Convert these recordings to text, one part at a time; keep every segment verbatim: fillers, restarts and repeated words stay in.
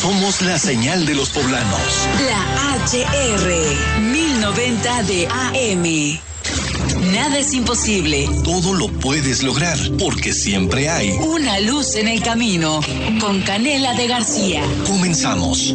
Somos la señal de los poblanos. La H R mil noventa de A M. Nada es imposible. Todo lo puedes lograr, porque siempre hay una luz en el camino. Con Canela de García. Comenzamos.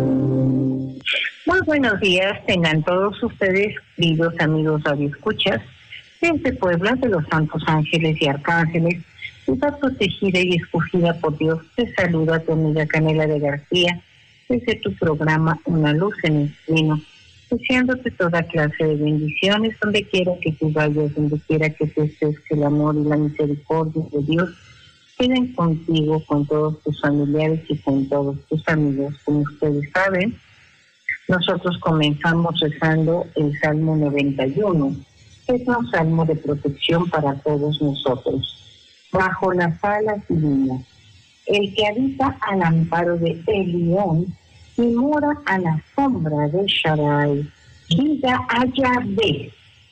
Muy buenos días, tengan todos ustedes, queridos amigos radioescuchas, desde Puebla, de los Santos Ángeles y Arcángeles, está protegida y escogida por Dios. Te saluda tu amiga Canela de García, desde tu programa Una Luz en el Camino, deseándote toda clase de bendiciones, donde quiera que tú vayas, donde quiera que tú estés, que el amor y la misericordia de Dios queden contigo, con todos tus familiares y con todos tus amigos. Como ustedes saben, nosotros comenzamos rezando el Salmo noventa y uno, que es un salmo de protección para todos nosotros. Bajo las alas divinas, el que habita al amparo de Elión y mora a la sombra de Shaddai, diga a Yahvé,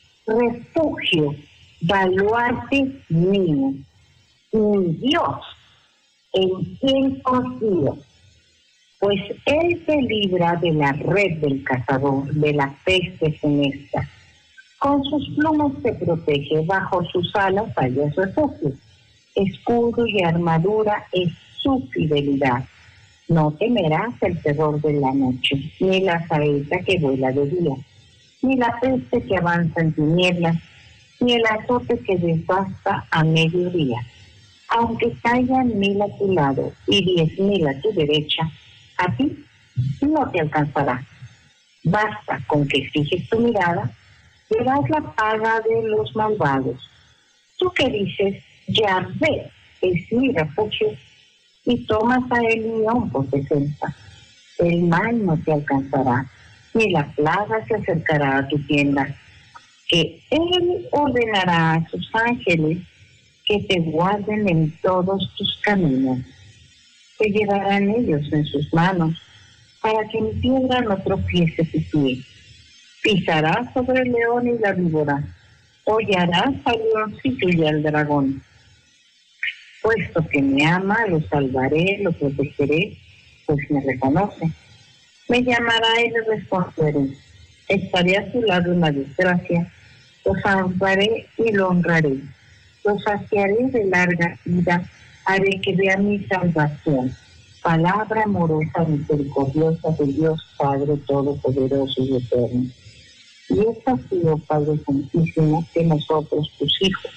refugio, baluarte mío, mi Dios, en quien confío. Pues él te libra de la red del cazador, de la peste funesta. Con sus plumas te protege, bajo sus alas hallas refugio. Escudo y armadura es su fidelidad. No temerás el terror de la noche, ni la saeta que vuela de día, ni la peste que avanza en tinieblas, ni el azote que devasta a mediodía. Aunque caigan mil a tu lado y diez mil a tu derecha, a ti no te alcanzará. Basta con que fijes tu mirada, verás la paga de los malvados. Tú que dices, Yahvé es mi refugio, y tomas a el león por defensa. El mal no te alcanzará, ni la plaga se acercará a tu tienda, que él ordenará a sus ángeles que te guarden en todos tus caminos. Te llevarán ellos en sus manos, para que en piedra no tropiece tu pie. Pisarás sobre el león y la víbora, hollarás al leoncillo y al dragón. Puesto que me ama, lo salvaré, lo protegeré, pues me reconoce. Me llamará y le responderé. Estaré a su lado en la desgracia, lo salvaré y lo honraré. Lo saciaré de larga vida, haré que vea mi salvación. Palabra amorosa, misericordiosa de Dios Padre Todopoderoso y Eterno. Y es así, oh Padre Santísimo, que nosotros, tus hijos,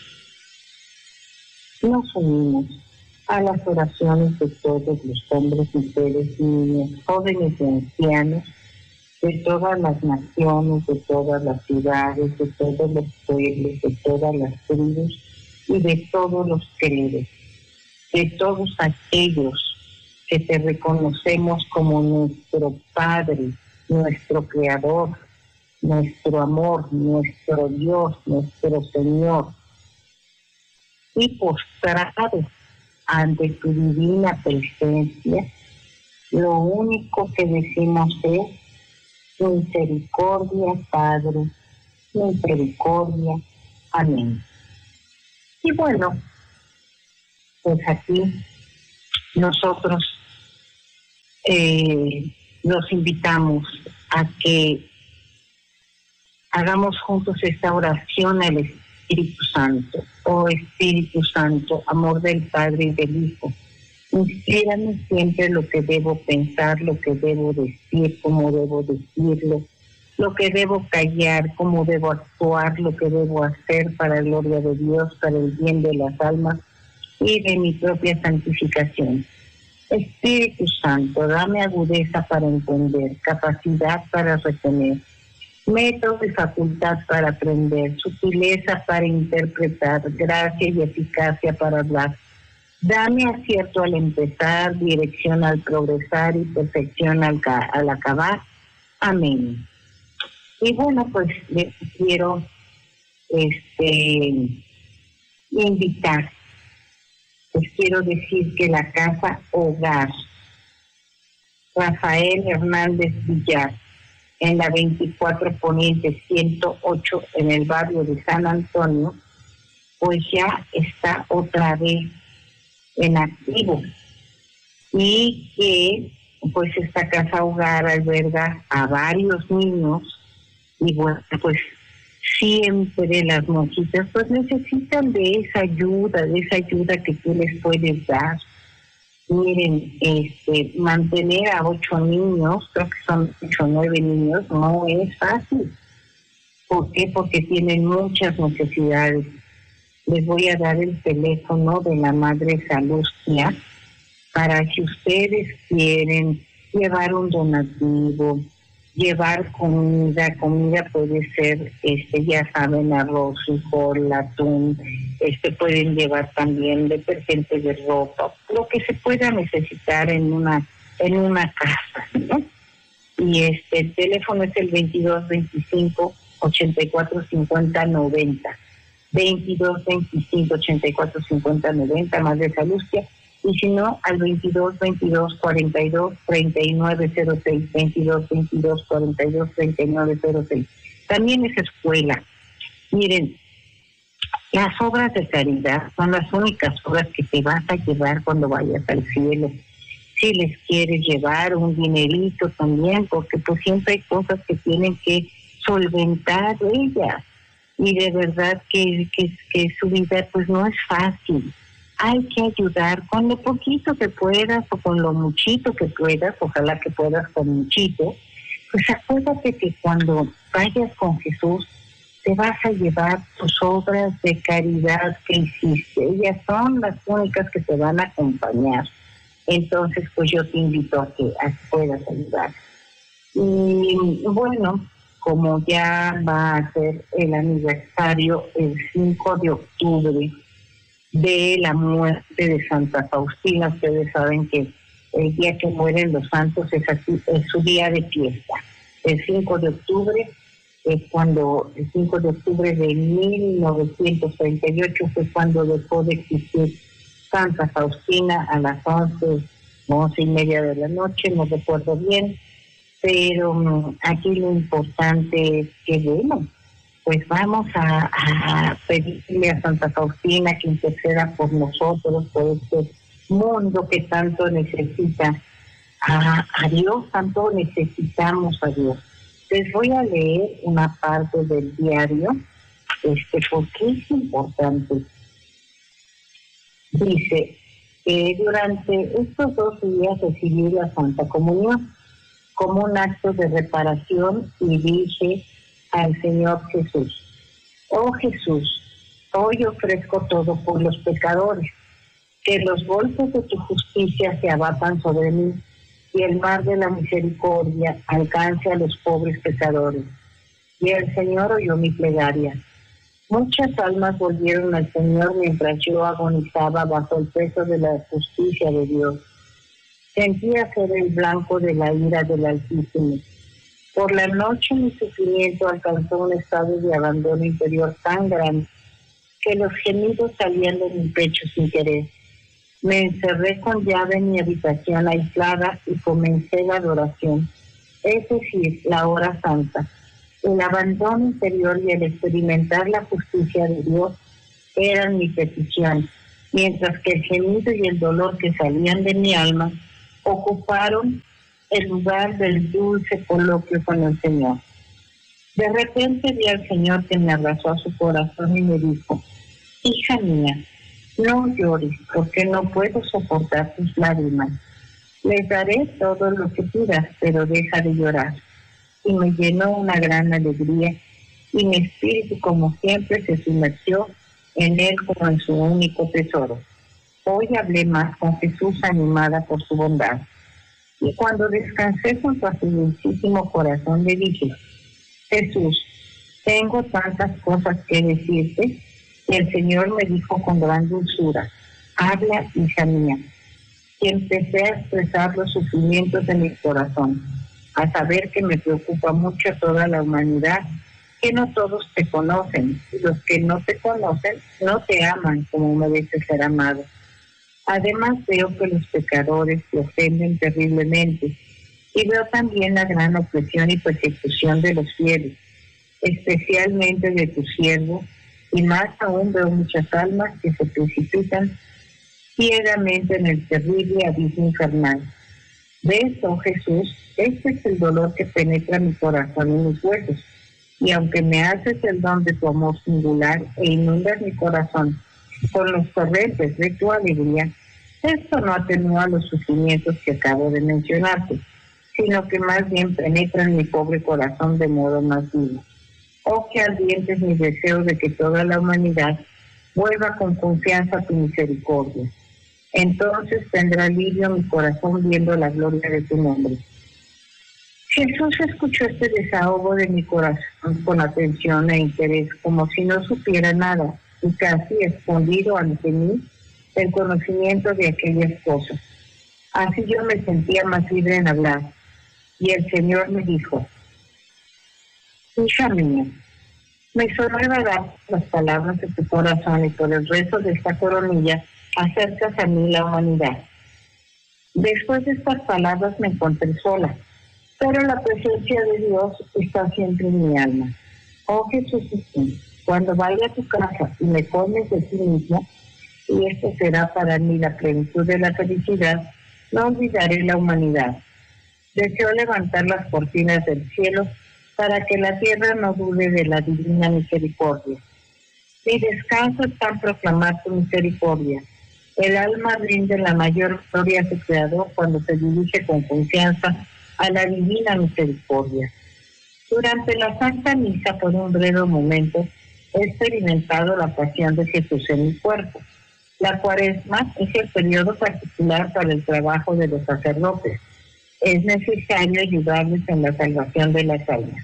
nos unimos a las oraciones de todos los hombres, mujeres, niños, jóvenes y ancianos, de todas las naciones, de todas las ciudades, de todos los pueblos, de todas las tribus y de todos los credos, de todos aquellos que te reconocemos como nuestro Padre, nuestro Creador, nuestro amor, nuestro Dios, nuestro Señor, y postrados ante tu divina presencia, lo único que decimos es misericordia, Padre, misericordia, amén. Y bueno, pues aquí nosotros eh, los invitamos a que hagamos juntos esta oración al Espíritu Santo. Oh Espíritu Santo, amor del Padre y del Hijo, inspírame siempre lo que debo pensar, lo que debo decir, cómo debo decirlo, lo que debo callar, cómo debo actuar, lo que debo hacer para la gloria de Dios, para el bien de las almas y de mi propia santificación. Espíritu Santo, dame agudeza para entender, capacidad para retener, método y facultad para aprender, sutileza para interpretar, gracia y eficacia para hablar. Dame acierto al empezar, dirección al progresar y perfección al, ca- al acabar. Amén. Y bueno, pues les quiero este, invitar, les quiero decir que la Casa Hogar Rafael Hernández Villar, en la veinticuatro Poniente ciento ocho, en el barrio de San Antonio, pues ya está otra vez en activo, y que pues esta casa hogar alberga a varios niños y bueno, pues siempre las monjitas pues necesitan de esa ayuda, de esa ayuda que tú les puedes dar. Miren, este, mantener a ocho niños, creo que son ocho o nueve niños, no es fácil. ¿Por qué? Porque tienen muchas necesidades. Les voy a dar el teléfono de la Madre Salustía para que ustedes quieren llevar un donativo, llevar comida, comida puede ser, este, ya saben, arroz, frijol, atún, este, pueden llevar también detergente de ropa, lo que se pueda necesitar en una, en una casa, ¿no? Y este, el teléfono es el veintidós veinticinco ochenta y cuatro cincuenta noventa, veintidós veinticinco ochenta y cuatro cincuenta noventa, Madre Salustía. Y si no, al veintidós veintidós cuarenta y dos treinta y nueve cero seis, veintidós veintidós cuarenta y dos treinta y nueve cero seis. También es escuela. Miren, las obras de caridad son las únicas obras que te vas a llevar cuando vayas al cielo. Si les quieres llevar un dinerito también, porque pues siempre hay cosas que tienen que solventar ellas. Y de verdad que, que, que su vida pues no es fácil. Hay que ayudar con lo poquito que puedas o con lo muchito que puedas, ojalá que puedas con muchito. Pues acuérdate que cuando vayas con Jesús te vas a llevar tus obras de caridad que hiciste. Ellas son las únicas que te van a acompañar. Entonces, pues yo te invito a que, a que puedas ayudar. Y bueno, como ya va a ser el aniversario el cinco de octubre, de la muerte de Santa Faustina. Ustedes saben que el día que mueren los santos es así, es su día de fiesta. El cinco de octubre es cuando, el cinco de octubre de mil novecientos treinta y ocho fue cuando dejó de existir Santa Faustina a las once, once y media de la noche, no recuerdo bien, pero um, aquí lo importante es que, bueno, pues vamos a, a pedirle a Santa Faustina que interceda por nosotros, por este mundo que tanto necesita a, a Dios, tanto necesitamos a Dios. Les voy a leer una parte del diario, este, porque es importante. Dice que durante estos dos días recibí la Santa Comunión como un acto de reparación y dije al Señor Jesús: oh Jesús, hoy ofrezco todo por los pecadores, que los golpes de tu justicia se abatan sobre mí y el mar de la misericordia alcance a los pobres pecadores. Y el Señor oyó mi plegaria. Muchas almas volvieron al Señor mientras yo agonizaba bajo el peso de la justicia de Dios. Sentía ser el blanco de la ira del Altísimo. Por la noche mi sufrimiento alcanzó un estado de abandono interior tan grande que los gemidos salían de mi pecho sin querer. Me encerré con llave en mi habitación aislada y comencé la adoración, es decir, la hora santa. El abandono interior y el experimentar la justicia de Dios eran mi petición, mientras que el gemido y el dolor que salían de mi alma ocuparon el lugar del dulce coloquio con el Señor. De repente vi al Señor que me abrazó a su corazón y me dijo: hija mía, no llores, porque no puedo soportar tus lágrimas. Les daré todo lo que pidas, pero deja de llorar. Y me llenó una gran alegría, y mi espíritu, como siempre, se sumergió en él como en su único tesoro. Hoy hablé más con Jesús, animada por su bondad. Y cuando descansé junto a su dulcísimo corazón, le dije: Jesús, tengo tantas cosas que decirte. Y el Señor me dijo con gran dulzura: habla, hija mía. Y empecé a expresar los sufrimientos de mi corazón, a saber que me preocupa mucho toda la humanidad, que no todos te conocen, y los que no te conocen no te aman como mereces ser amado. Además veo que los pecadores te ofenden terriblemente, y veo también la gran opresión y persecución de los fieles, especialmente de tu siervo, y más aún veo muchas almas que se precipitan ciegamente en el terrible abismo infernal. ¿Ves, oh Jesús? Este es el dolor que penetra mi corazón y mis huesos. Y aunque me haces el don de tu amor singular e inundas mi corazón con los torrentes de tu alegría, esto no atenúa los sufrimientos que acabo de mencionarte, sino que más bien penetran mi pobre corazón de modo más vivo. Oh, que ardiente es mi deseo de que toda la humanidad vuelva con confianza a tu misericordia. Entonces tendrá alivio mi corazón viendo la gloria de tu nombre. Jesús escuchó este desahogo de mi corazón con atención e interés, como si no supiera nada, y casi escondido ante mí el conocimiento de aquellas cosas. Así yo me sentía más libre en hablar, y el Señor me dijo: hija mía, me sonaba dar las palabras de tu corazón, y por el rezo de esta coronilla acercas a mí la humanidad. Después de estas palabras me encontré sola, pero la presencia de Dios está siempre en mi alma. Oh Jesús, cuando vaya a tu casa y me colmes de ti mismo, y esto será para mí la plenitud de la felicidad, no olvidaré la humanidad. Deseo levantar las cortinas del cielo para que la tierra no dude de la divina misericordia. Mi descanso está en proclamar tu misericordia. El alma rinde la mayor gloria a su Creador cuando se dirige con confianza a la divina misericordia. Durante la Santa Misa, por un breve momento, he experimentado la pasión de Jesús en mi cuerpo. La Cuaresma es el periodo particular para el trabajo de los sacerdotes. Es necesario ayudarles en la salvación de las almas.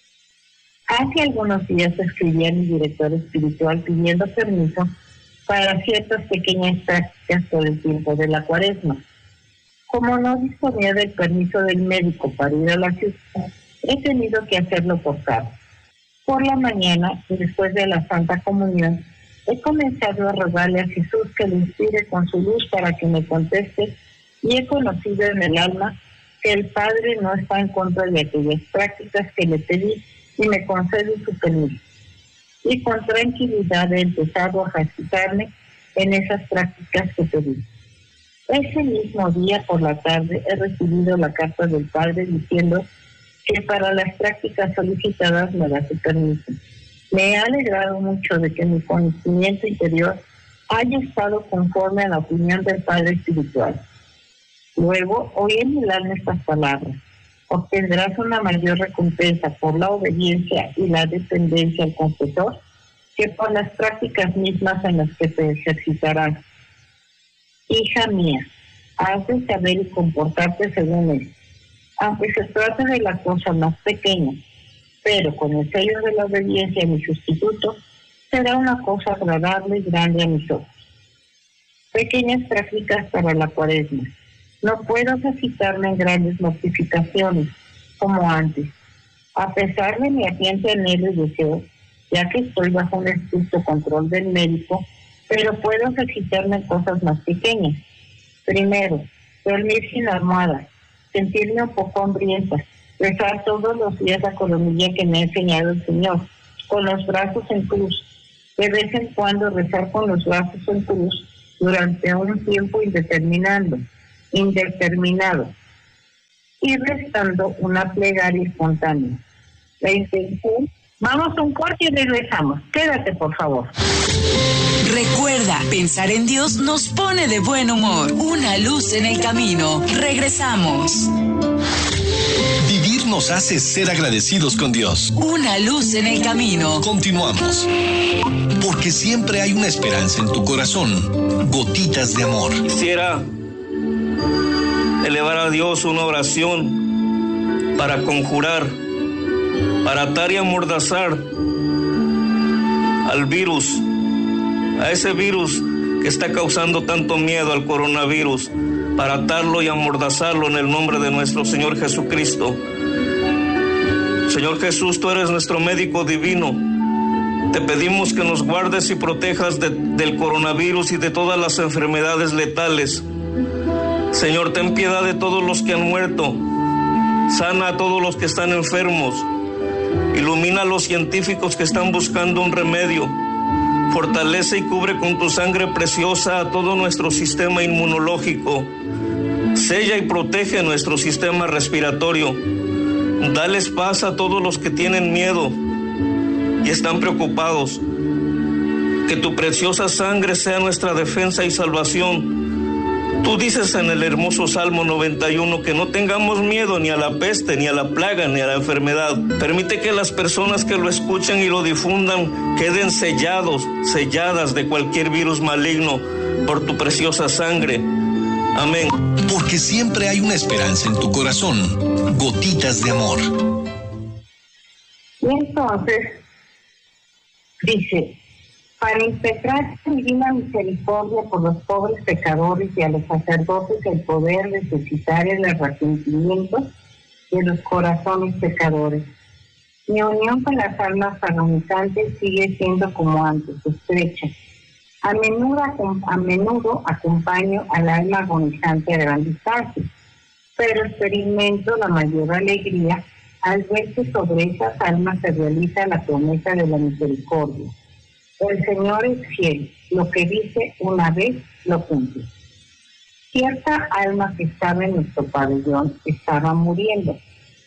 Hace algunos días escribí a mi director espiritual pidiendo permiso para ciertas pequeñas prácticas por el tiempo de la Cuaresma. Como no disponía del permiso del médico para ir a la ciudad, he tenido que hacerlo por carta. Por la mañana, después de la Santa Comunión, he comenzado a rogarle a Jesús que le inspire con su luz para que me conteste, y he conocido en el alma que el Padre no está en contra de aquellas prácticas que le pedí y me concede su permiso. Y con tranquilidad he empezado a ejercitarme en esas prácticas que pedí. Ese mismo día por la tarde he recibido la carta del Padre diciendo que para las prácticas solicitadas me da su permiso. Me ha alegrado mucho de que mi conocimiento interior haya estado conforme a la opinión del Padre Espiritual. Luego oí en el alma estas palabras: obtendrás una mayor recompensa por la obediencia y la dependencia al confesor que por las prácticas mismas en las que te ejercitarás. Hija mía, has de saber y comportarte según él. Aunque se trate de la cosa más pequeña, pero con el sello de la obediencia a mi sustituto, será una cosa agradable y grande a mis ojos. Pequeñas prácticas para la Cuaresma. No puedo ejercitarme en grandes mortificaciones, como antes, a pesar de mi ardiente anhelo y deseo, ya que estoy bajo un estricto control del médico, pero puedo ejercitarme en cosas más pequeñas. Primero, dormir sin almohada, sentirme un poco hambrienta, rezar todos los días la coronilla que me ha enseñado el Señor, con los brazos en cruz, de vez en cuando rezar con los brazos en cruz durante un tiempo indeterminado, indeterminado, y rezando una plegaria espontánea. La intención. Vamos a un corte y regresamos. Quédate, por favor. Recuerda, pensar en Dios nos pone de buen humor. Una luz en el camino. Regresamos. Vivir nos hace ser agradecidos con Dios. Una luz en el camino. Continuamos. Porque siempre hay una esperanza en tu corazón. Gotitas de amor. Quisiera elevar a Dios una oración para conjurar, para atar y amordazar al virus, a ese virus que está causando tanto miedo, al coronavirus, para atarlo y amordazarlo en el nombre de nuestro Señor Jesucristo. Señor Jesús, tú eres nuestro médico divino. Te pedimos que nos guardes y protejas de, del coronavirus y de todas las enfermedades letales. Señor, ten piedad de todos los que han muerto. Sana a todos los que están enfermos. Ilumina a los científicos que están buscando un remedio. Fortalece y cubre con tu sangre preciosa a todo nuestro sistema inmunológico. Sella y protege nuestro sistema respiratorio. Dales paz a todos los que tienen miedo y están preocupados. Que tu preciosa sangre sea nuestra defensa y salvación. Tú dices en el hermoso Salmo noventa y uno que no tengamos miedo ni a la peste, ni a la plaga, ni a la enfermedad. Permite que las personas que lo escuchen y lo difundan queden sellados, selladas de cualquier virus maligno por tu preciosa sangre. Amén. Porque siempre hay una esperanza en tu corazón. Gotitas de amor. Y entonces dice: para impetrar divina misericordia por los pobres pecadores y a los sacerdotes el poder de suscitar el arrepentimiento de los corazones pecadores. Mi unión con las almas agonizantes sigue siendo como antes, estrecha. A menudo, a menudo acompaño al alma agonizante a gran distancia, pero experimento la mayor alegría al ver que sobre esas almas se realiza la promesa de la misericordia. El Señor es fiel, lo que dice una vez lo cumple. Cierta alma que estaba en nuestro pabellón estaba muriendo.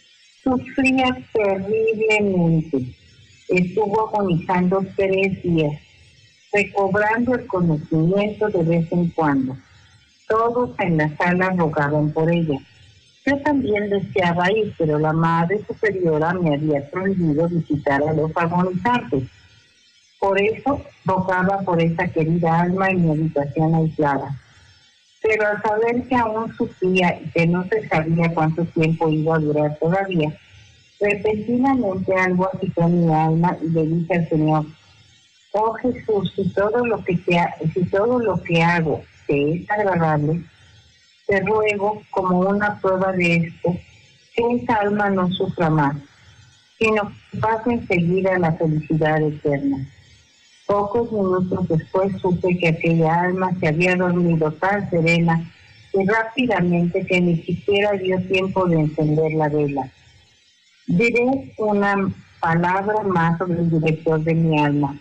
Sufría terriblemente. Estuvo agonizando tres días, recobrando el conocimiento de vez en cuando. Todos en la sala rogaban por ella. Yo también deseaba ir, pero la Madre Superiora me había prohibido visitar a los agonizantes. Por eso rogaba por esa querida alma en mi habitación aislada. Pero al saber que aún sufría y que no se sabía cuánto tiempo iba a durar todavía, repentinamente algo agitó mi alma y le dije al Señor: oh Jesús, si todo lo que te ha, si todo lo que hago te es agradable, te ruego como una prueba de esto, que esa alma no sufra más, sino que pase enseguida a la felicidad eterna. Pocos minutos después supe que aquella alma se había dormido tan serena y rápidamente que ni siquiera dio tiempo de encender la vela. Diré una palabra más sobre el director de mi alma.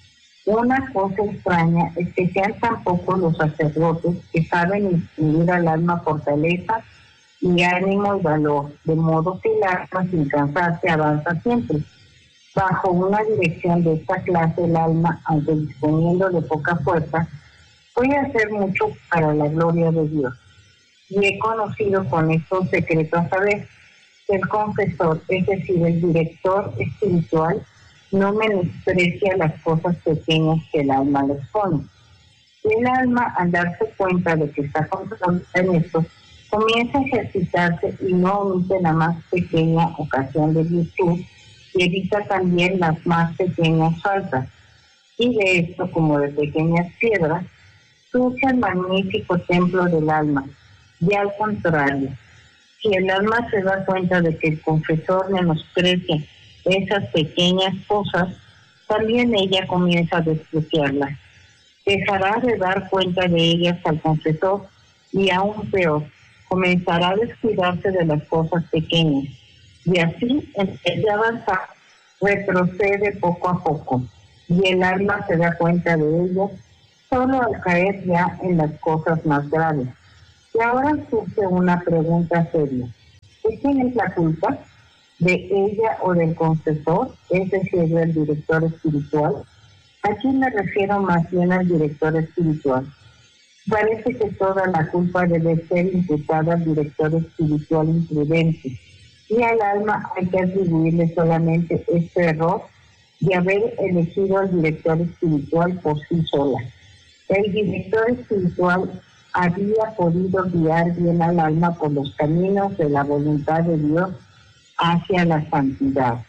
Una cosa extraña es que sean tan pocos los sacerdotes que saben instruir al alma fortaleza y ánimo y valor, de modo que el alma sin cansarse avanza siempre. Bajo una dirección de esta clase, el alma, aunque disponiendo de poca fuerza, puede hacer mucho para la gloria de Dios. Y he conocido con esto un secreto a saber, que el confesor, es decir, el director espiritual, no menosprecia las cosas pequeñas que el alma les pone. Y el alma, al darse cuenta de que está controlada en esto, comienza a ejercitarse y no omite la más pequeña ocasión de virtud, y evita también las más pequeñas faltas. Y de esto, como de pequeñas piedras, surge el magnífico templo del alma. Y al contrario, si el alma se da cuenta de que el confesor menosprecia esas pequeñas cosas, también ella comienza a despreciarlas. Dejará de dar cuenta de ellas al confesor y aún peor, comenzará a descuidarse de las cosas pequeñas. Y así, en vez de avanzar, retrocede poco a poco, y el alma se da cuenta de ello solo al caer ya en las cosas más graves. Y ahora surge una pregunta seria: ¿de quién es la culpa? ¿De ella o del confesor, es decir, del director espiritual? ¿A quién me refiero más bien al director espiritual? Parece que toda la culpa debe ser imputada al director espiritual imprudente, y al alma hay que atribuirle solamente este error de haber elegido al director espiritual por sí sola. El director espiritual había podido guiar bien al alma por los caminos de la voluntad de Dios hacia la santidad.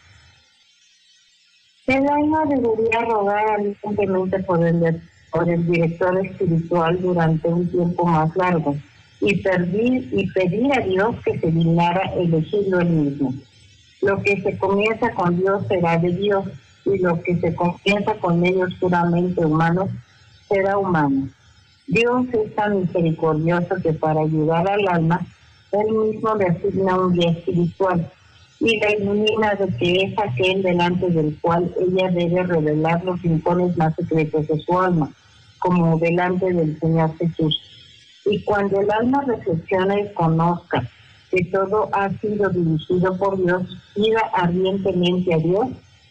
El alma debería rogar ardientemente por el, por el director espiritual durante un tiempo más largo, y pedir, y pedir a Dios que se dignara elegirlo él mismo. Lo que se comienza con Dios será de Dios, y lo que se comienza con ellos puramente humanos será humano. Dios es tan misericordioso que para ayudar al alma, Él mismo le asigna un guía espiritual y la ilumina de que es aquel delante del cual ella debe revelar los rincones más secretos de su alma, como delante del Señor Jesús. Y cuando el alma reflexiona y conozca que todo ha sido dirigido por Dios, pida ardientemente a Dios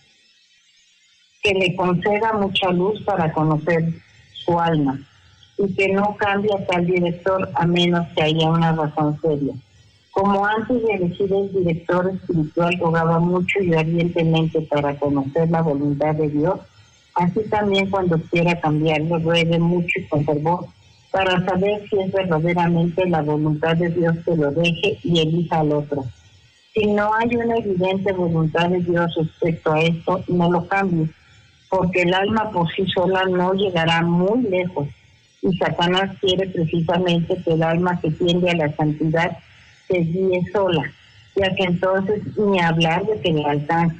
que le conceda mucha luz para conocer su alma y que no cambie a tal director a menos que haya una razón seria. Como antes de elegir el director espiritual rogaba mucho y ardientemente para conocer la voluntad de Dios, así también cuando quiera cambiarlo, ruegue mucho y con fervor para saber si es verdaderamente la voluntad de Dios que lo deje y elija al otro. Si no hay una evidente voluntad de Dios respecto a esto, no lo cambie, porque el alma por sí sola no llegará muy lejos, y Satanás quiere precisamente que el alma que tiende a la santidad se guíe sola, ya que entonces ni hablar de que le alcance.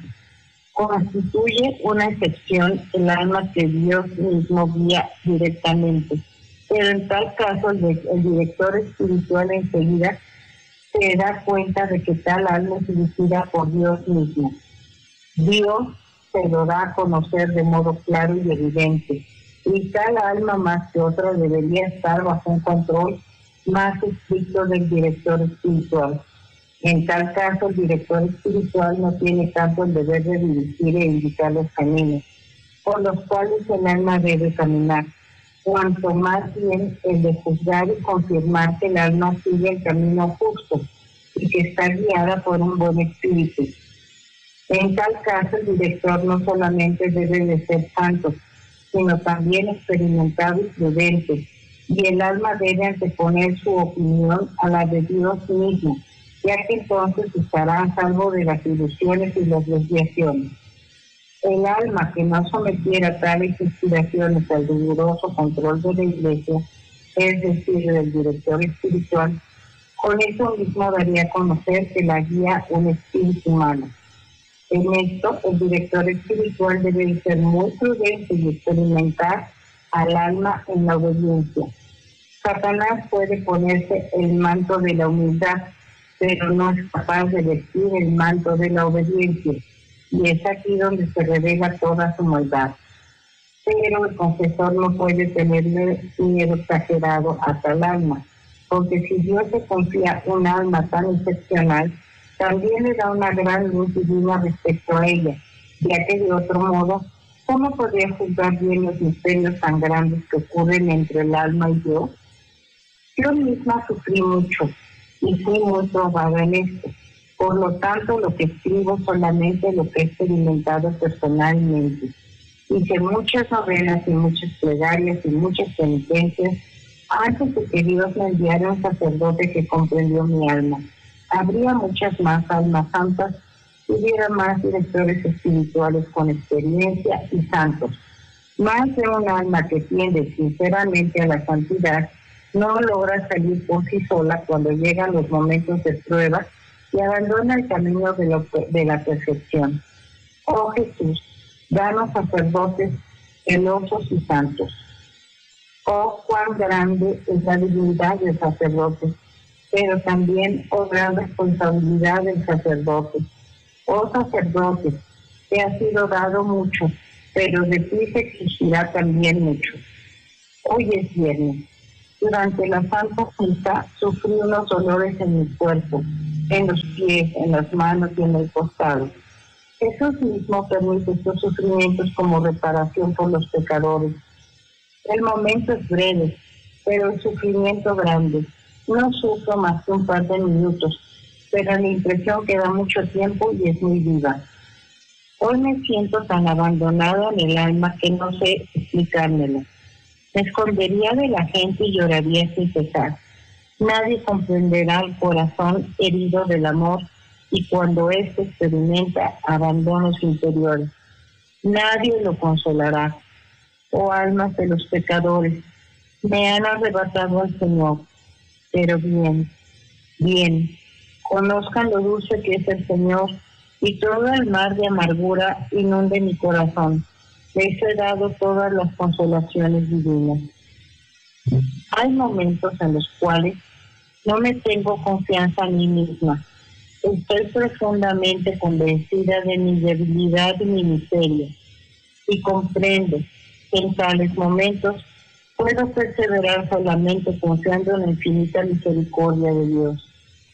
Constituye una excepción el alma que Dios mismo guía directamente, pero en tal caso el, de, el director espiritual enseguida se da cuenta de que tal alma es dirigida por Dios mismo. Dios se lo da a conocer de modo claro y evidente, y tal alma más que otra debería estar bajo un control más estricto del director espiritual. En tal caso, el director espiritual no tiene tanto el deber de dirigir e indicar los caminos por los cuales el alma debe caminar, cuanto más bien el de juzgar y confirmar que el alma sigue el camino justo y que está guiada por un buen espíritu. En tal caso, el director no solamente debe de ser santo, sino también experimentado y prudente, y el alma debe anteponer su opinión a la de Dios mismo, ya que entonces estará a salvo de las ilusiones y las desviaciones. El alma que no sometiera tales inspiraciones al riguroso control de la Iglesia, es decir, del director espiritual, con eso mismo daría a conocer que la guía un espíritu humano. En esto, el director espiritual debe ser muy prudente y experimentar al alma en la obediencia. Satanás puede ponerse el manto de la humildad, pero no es capaz de vestir el manto de la obediencia, y es aquí donde se revela toda su maldad. Pero el confesor no puede tenerle miedo exagerado a tal alma, porque si Dios le confía un alma tan excepcional, también le da una gran luz divina respecto a ella, ya que de otro modo, ¿cómo podría juzgar bien los misterios tan grandes que ocurren entre el alma y Dios? Yo misma sufrí mucho y fui muy probada en esto. Por lo tanto, lo que escribo solamente lo que he experimentado personalmente. Hice muchas novenas y muchas plegarias y muchas penitencias antes de que Dios me enviara un sacerdote que comprendió mi alma. Habría muchas más almas santas si hubiera más directores espirituales con experiencia y santos. Más de un alma que tiende sinceramente a la santidad no logra salir por sí sola cuando llegan los momentos de prueba y abandona el camino de, lo, de la perfección. Oh Jesús, danos sacerdotes celosos y santos. Oh, cuán grande es la dignidad del sacerdote, pero también, oh, gran responsabilidad del sacerdote. Oh sacerdote, te ha sido dado mucho, pero de ti se exigirá también mucho. Hoy es viernes. Durante la Santa Cita sufrí unos dolores en mi cuerpo, en los pies, en las manos y en el costado. Jesús mismo permite estos sufrimientos como reparación por los pecadores. El momento es breve, pero el sufrimiento grande. No sufro más que un par de minutos, pero la impresión queda mucho tiempo y es muy viva. Hoy me siento tan abandonada en el alma que no sé explicármelo. Me escondería de la gente y lloraría sin cesar. Nadie comprenderá el corazón herido del amor y cuando éste experimenta abandonos interiores. Nadie lo consolará. Oh almas de los pecadores, me han arrebatado al Señor. Pero bien, bien, conozcan lo dulce que es el Señor y todo el mar de amargura inunde mi corazón. Les he dado todas las consolaciones divinas. Hay momentos en los cuales no me tengo confianza en mí misma. Estoy profundamente convencida de mi debilidad y mi miseria, y comprendo que en tales momentos Puedo perseverar solamente confiando en la infinita misericordia de Dios.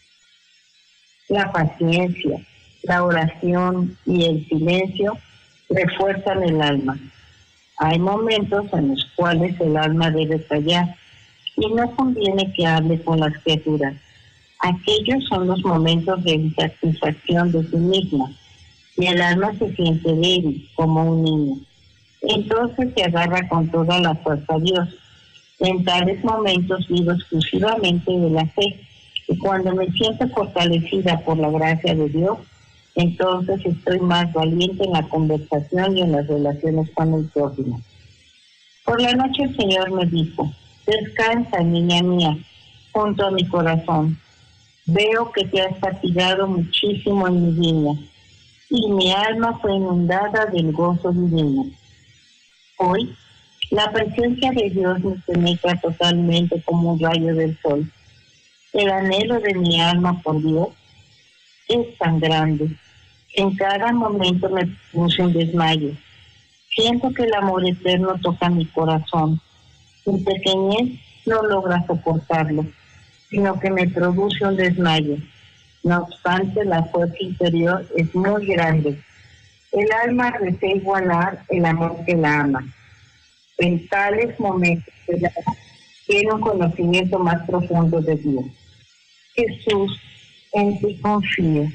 La paciencia, la oración y el silencio refuerzan el alma. Hay momentos en los cuales el alma debe callar y no conviene que hable con las criaturas. Aquellos son los momentos de insatisfacción de sí misma y el alma se siente débil como un niño. Entonces se agarra con toda la fuerza a Dios. En tales momentos vivo exclusivamente de la fe y cuando me siento fortalecida por la gracia de Dios, entonces estoy más valiente en la conversación y en las relaciones con el prójimo. Por la noche el Señor me dijo: descansa, niña mía, junto a mi corazón. Veo que te has fatigado muchísimo en mi viña, y mi alma fue inundada del gozo divino. Hoy, la presencia de Dios me penetra totalmente como un rayo del sol. El anhelo de mi alma por Dios es tan grande. En cada momento me produce un desmayo. Siento que el amor eterno toca mi corazón. Mi pequeñez no logra soportarlo, sino que me produce un desmayo. No obstante, la fuerza interior es muy grande. El alma desea igualar el amor que la ama. En tales momentos, el alma tiene un conocimiento más profundo de Dios. Jesús, en ti confío.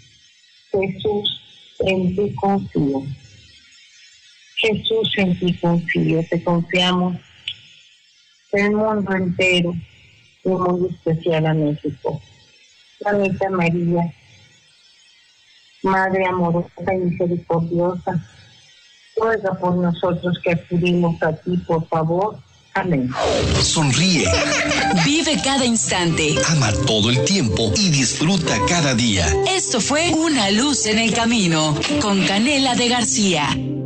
Jesús, en ti confío. Jesús, en ti confío. Te confiamos el mundo entero y muy especial a México. Mamita María, Madre amorosa y misericordiosa, ruega por nosotros que acudimos a ti, por favor. Amén. Sonríe. Vive cada instante. Ama todo el tiempo y disfruta cada día. Esto fue Una Luz en el Camino con Canela de García.